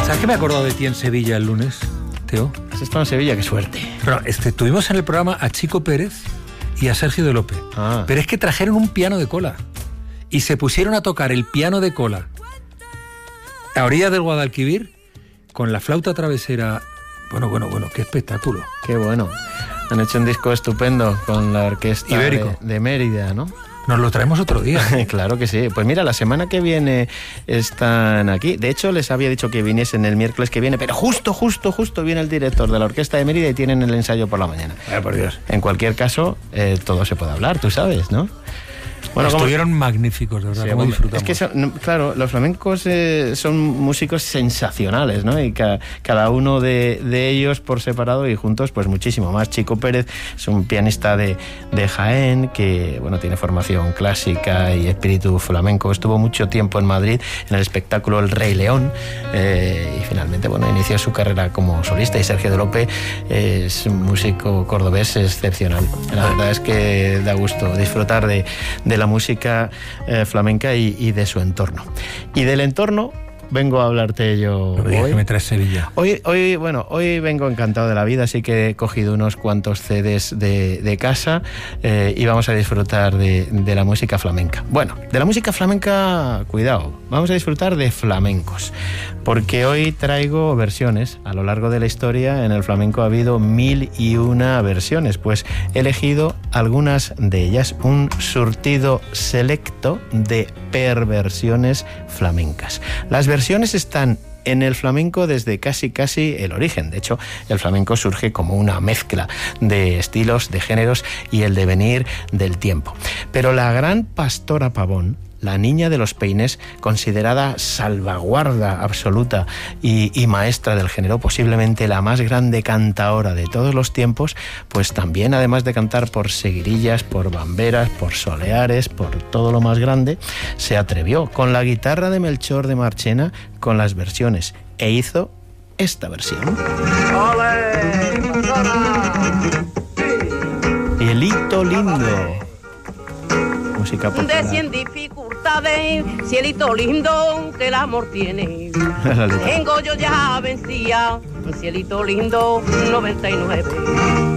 ¿Sabes que me he acordado de ti en Sevilla el lunes, Teo? ¿Has estado en Sevilla? ¡Qué suerte! Pero tuvimos en el programa a Chico Pérez y a Sergio de López. Pero es que trajeron un piano de cola y se pusieron a tocar el piano de cola a orillas del Guadalquivir con la flauta travesera. Bueno, qué espectáculo. Qué bueno. Han hecho un disco estupendo con la orquesta Ibérico de Mérida, ¿no? Nos lo traemos otro día. Claro que sí. Pues mira, la semana que viene están aquí. De hecho, les había dicho que viniesen el miércoles que viene, pero justo viene el director de la Orquesta de Mérida y tienen el ensayo por la mañana. Por Dios. En cualquier caso, todo se puede hablar, tú sabes, ¿no? Bueno, estuvieron magníficos, de verdad, sí, como disfrutamos. Es que claro, los flamencos son músicos sensacionales, ¿no? Y cada uno de ellos por separado y juntos, pues muchísimo más. Chico Pérez es un pianista de Jaén que, bueno, tiene formación clásica y espíritu flamenco. Estuvo mucho tiempo en Madrid en el espectáculo El Rey León y finalmente, bueno, inició su carrera como solista. Y Sergio de López es un músico cordobés excepcional. La verdad es que da gusto disfrutar de la música flamenca y de su entorno. Y del entorno vengo a hablarte yo hoy. Que me traes Sevilla. Hoy vengo encantado de la vida, así que he cogido unos cuantos CDs de casa y vamos a disfrutar de la música flamenca. Bueno, de la música flamenca, cuidado, vamos a disfrutar de flamencos, porque hoy traigo versiones. A lo largo de la historia en el flamenco ha habido 1001 versiones, pues he elegido algunas de ellas, un surtido selecto de perversiones flamencas. Las versiones están en el flamenco desde casi el origen. De hecho, el flamenco surge como una mezcla de estilos, de géneros y el devenir del tiempo. Pero la gran Pastora Pavón, la niña de los peines, considerada salvaguarda absoluta y maestra del género, posiblemente la más grande cantaora de todos los tiempos, pues también, además de cantar por seguirillas, por bamberas, por soleares, por todo lo más grande, se atrevió con la guitarra de Melchor de Marchena con las versiones e hizo esta versión. Cielito lindo. Música popular. De 100 dificultades, cielito lindo que el amor tiene. Tengo yo ya vencía, cielito lindo 99.